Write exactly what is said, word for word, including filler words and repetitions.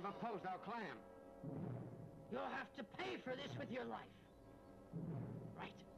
opposed our clan. You'll have to pay for this with your life. Right.